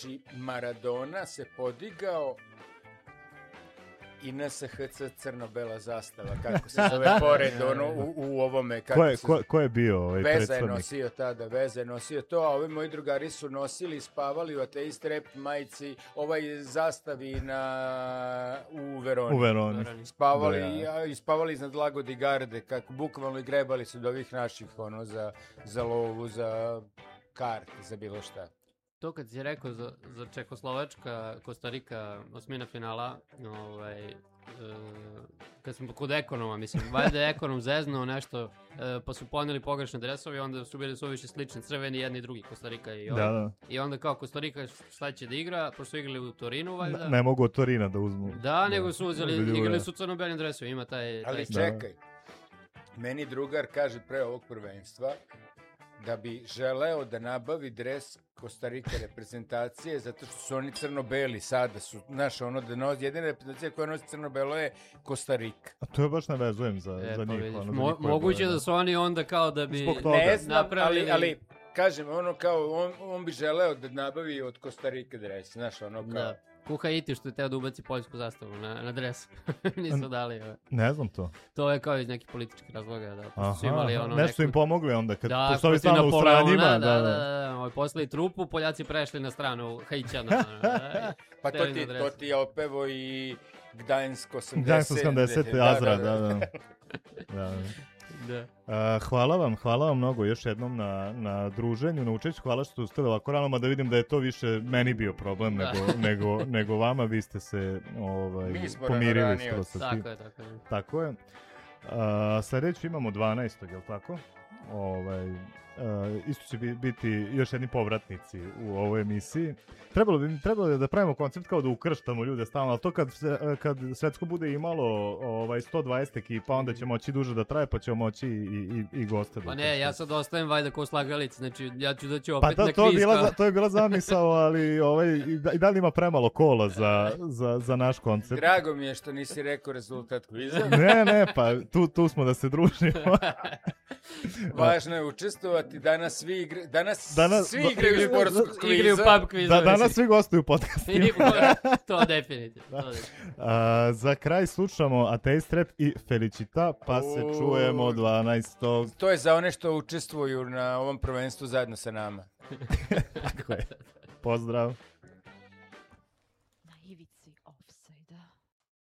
Maradona se podigao i NSHC crno-bela zastava, kako se zove, pored u ovome. Ko je bio Veza predstavnik? je nosio tada, Veza je nosio to, a ovi moji drugari su nosili i spavali u ateist rep majici, zastavi u Veroni. U Veroni. Spavali iznad Lagodi Garde, kako bukvalno i grebali su do ovih naših, za lovu, za karte, za bilo šta. To kad si rekao za Čekoslovačka, Kostarika, osmina finala, kad smo kod ekonoma, mislim, valjda je ekonom zeznuo nešto, pa su poneli pogrešne dresove i onda su bili suviše slični, crveni jedni i drugi, Kostarika i ovaj. Da. I onda kao Kostarika šta će da igra, pošto su igrali u Torinu, valjda. Ne mogu od Torina da uzmu. Da, nego su uzeli, igrali su crno-belim dresovima, ima taj... Ali čekaj, meni drugar kaže pre ovog prvenstva da bi želeo da nabavi dres Kostarika reprezentacije, zato što su oni crno-beli sada su, jedina reprezentacija koja nosi crno-belo je Kostarika. A to je baš ne vezujem za njih. Moguće da su oni onda kao da bi napravili... Ali kažem, on bi želeo da nabavi od Kostarike dres, znaš, kao... Da. Kuha Iti što je teo da ubaci poljsku zastavu na dres. Nisu dali. Ne znam to. To je kao iz nekih političkih razloga. Da, su imali nešto su im pomogli onda. Pošto ovi stanu u stranjima. Da. Poslali trupu, Poljaci prešli na stranu Hajićana. Pa to ti je opevo i Gdańsk 80. Gdańsk 80. Azra, da. Hvala vam mnogo još jednom na druženju, na učešću. Hvala što ste ovako rano, da vidim da je to više meni bio problem nego vama. Vi ste se pomirili skoro sa tim. Tako je. Sljedeću imamo 12. je li tako? Isto će biti još jedni povratnici u ovoj emisiji. Trebalo bi da pravimo koncept kao da ukrštamo ljude stalno, ali to kad svetsko bude imalo 120 ekipa, onda će moći duže da traje, pa ćemo moći i goste. Pa ne, ja sad ostajem valjda ko slagalic, znači ja ću doći opet na kviz. Pa to je bila zamisao, ali i dalje ima premalo kola za naš koncept. Drago mi je što nisi rekao rezultat kviza. Ne, pa tu smo da se družimo. Važno je učestvovati, danas svi igraju sportskog kviza. Igraju pub kviza. Danas svi gostuju u podcastima. To definitivno. Za kraj slušamo Ateist Rap i Felicita, pa se čujemo 12. To je za one što učestvuju na ovom prvenstvu zajedno sa nama. Tako je. Pozdrav.